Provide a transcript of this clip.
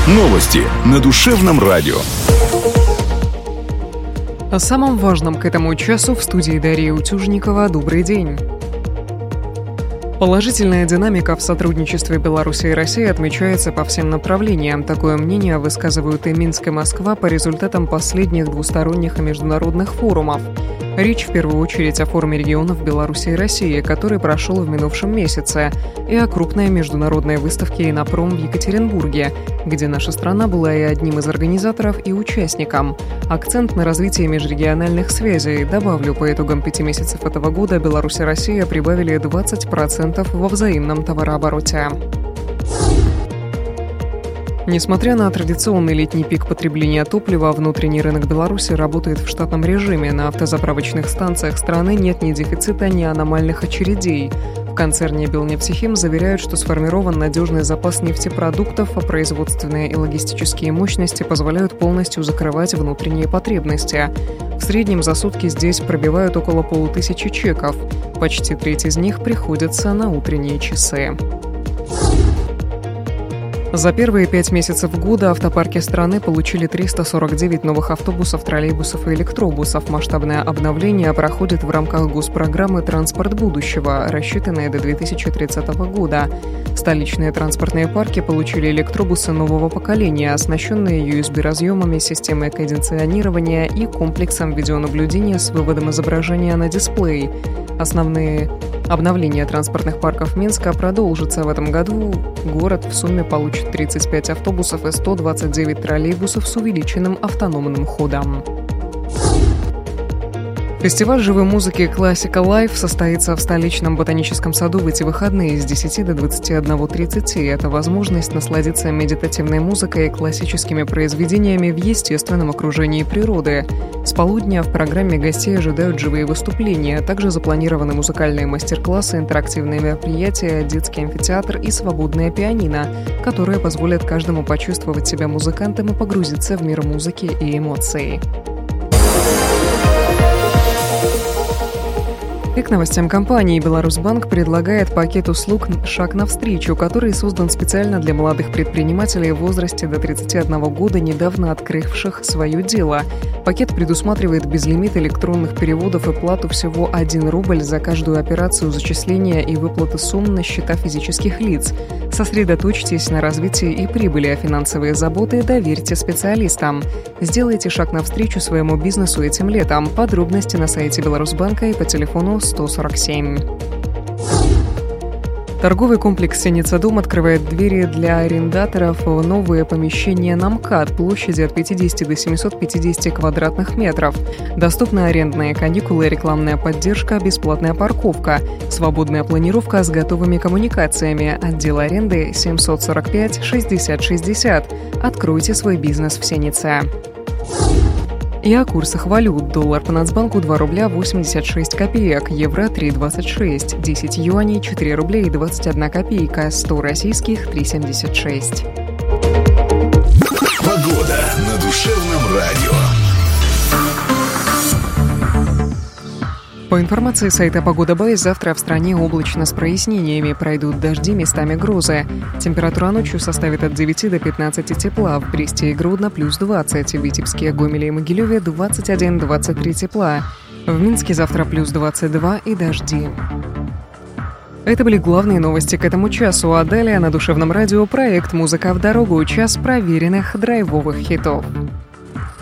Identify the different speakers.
Speaker 1: Новости на Душевном радио.
Speaker 2: О самом важном к этому часу в студии Дарьи Утюжникова. Добрый день. Положительная динамика в сотрудничестве Беларуси и России отмечается по всем направлениям. Такое мнение высказывают и Минск, и Москва по результатам последних двусторонних и международных форумов. Речь в первую очередь о форуме регионов Беларуси и России, который прошел в минувшем месяце, и о крупной международной выставке «Инопром» в Екатеринбурге, где наша страна была и одним из организаторов, и участником. Акцент на развитии межрегиональных связей. Добавлю, по итогам 5 месяцев этого года Беларусь и Россия прибавили 20% во взаимном товарообороте. Несмотря на традиционный летний пик потребления топлива, внутренний рынок Беларуси работает в штатном режиме. На автозаправочных станциях страны нет ни дефицита, ни аномальных очередей. В концерне «Белнефтехим» заверяют, что сформирован надежный запас нефтепродуктов, а производственные и логистические мощности позволяют полностью закрывать внутренние потребности. В среднем за сутки здесь пробивают около 500 чеков. Почти треть из них приходится на утренние часы. За первые 5 месяцев года автопарки страны получили 349 новых автобусов, троллейбусов и электробусов. Масштабное обновление проходит в рамках госпрограммы «Транспорт будущего», рассчитанной до 2030 года. Столичные транспортные парки получили электробусы нового поколения, оснащенные USB-разъемами, системой кондиционирования и комплексом видеонаблюдения с выводом изображения на дисплей. Основные обновления транспортных парков Минска продолжатся в этом году. Город в сумме получит 35 автобусов и 129 троллейбусов с увеличенным автономным ходом. Фестиваль живой музыки «Классика Лайв» состоится в столичном ботаническом саду в эти выходные с 10 до 21:30. Это возможность насладиться медитативной музыкой и классическими произведениями в естественном окружении природы. С полудня в программе гостей ожидают живые выступления. Также запланированы музыкальные мастер-классы, интерактивные мероприятия, детский амфитеатр и свободное пианино, которые позволят каждому почувствовать себя музыкантом и погрузиться в мир музыки и эмоций. И к новостям компании. «Беларусьбанк» предлагает пакет услуг «Шаг навстречу», который создан специально для молодых предпринимателей в возрасте до 31 года, недавно открывших свое дело. Пакет предусматривает безлимит электронных переводов и плату всего 1 рубль за каждую операцию зачисления и выплаты сумм на счета физических лиц. Сосредоточьтесь на развитии и прибыли, а финансовые заботы доверьте специалистам. Сделайте шаг навстречу своему бизнесу этим летом. Подробности на сайте «Беларусьбанка» и по телефону 147. Торговый комплекс «Синица-Дом» открывает двери для арендаторов в новые помещения на МКАД площадью от 50 до 750 квадратных метров. Доступны арендные каникулы, рекламная поддержка, бесплатная парковка, свободная планировка с готовыми коммуникациями. Отдел аренды 745 60 60. Откройте свой бизнес в Синице. И о курсах валют. Доллар по Нацбанку 2 рубля 86 копеек, евро 3,26, 10 юаней 4 рубля и 21 копейка, 100 российских 3,76.
Speaker 1: Погода на Душевном радио.
Speaker 2: По информации сайта «Погода.бай», завтра в стране облачно с прояснениями, пройдут дожди, местами грозы. Температура ночью составит от 9 до 15 тепла, в Бресте и Гродно плюс 20, в Витебске, Гомеле и Могилеве 21-23 тепла. В Минске завтра плюс 22 и дожди. Это были главные новости к этому часу, а далее на Душевном радио проект «Музыка в дорогу», час проверенных драйвовых хитов.